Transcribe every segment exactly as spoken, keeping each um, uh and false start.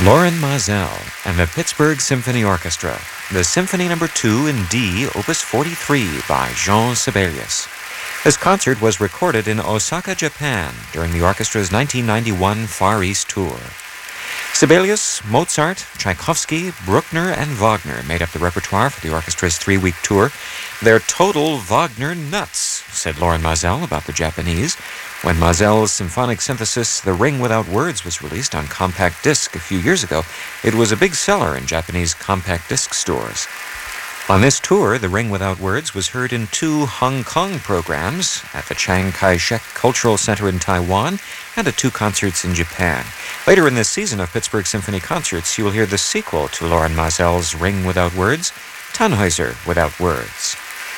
Lorin Maazel and the Pittsburgh Symphony Orchestra, the Symphony Number two in D, Opus forty-three by Jean Sibelius. This concert was recorded in Osaka, Japan during the orchestra's nineteen ninety-one Far East tour. Sibelius, Mozart, Tchaikovsky, Bruckner, and Wagner made up the repertoire for the orchestra's three-week tour. They're total Wagner nuts, said Lorin Maazel about the Japanese. When Maazel's symphonic synthesis The Ring Without Words was released on compact disc a few years ago, it was a big seller in Japanese compact disc stores. On this tour, The Ring Without Words was heard in two Hong Kong programs at the Chiang Kai-shek Cultural Center in Taiwan and at two concerts in Japan. Later in this season of Pittsburgh Symphony Concerts, you will hear the sequel to Lorin Maazel's Ring Without Words, Tannhäuser Without Words.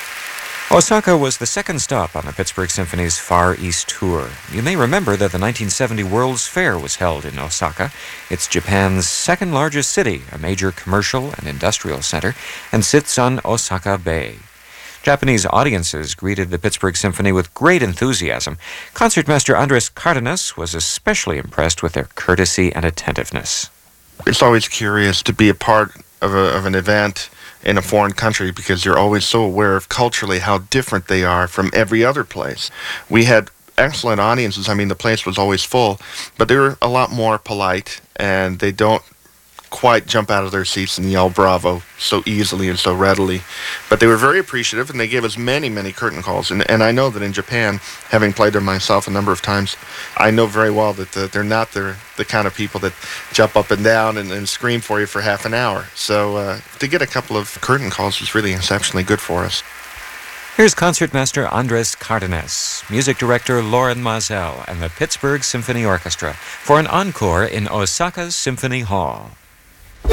Osaka was the second stop on the Pittsburgh Symphony's Far East tour. You may remember that the nineteen seventy World's Fair was held in Osaka. It's Japan's second largest city, a major commercial and industrial center, and sits on Osaka Bay. Japanese audiences greeted the Pittsburgh Symphony with great enthusiasm. Concertmaster Andres Cardenas was especially impressed with their courtesy and attentiveness. It's always curious to be a part of, a, of an event in a foreign country because you're always so aware of culturally how different they are from every other place. We had excellent audiences. I mean, the place was always full, but they were a lot more polite, and they don't quite jump out of their seats and yell bravo so easily and so readily. But they were very appreciative, and they gave us many, many curtain calls. And, and I know that in Japan, having played there myself a number of times, I know very well that the, they're not the, the kind of people that jump up and down and, and scream for you for half an hour. So uh, to get a couple of curtain calls was really exceptionally good for us. Here's Concertmaster Andres Cardenas, music director Lorin Maazel, and the Pittsburgh Symphony Orchestra for an encore in Osaka's Symphony Hall.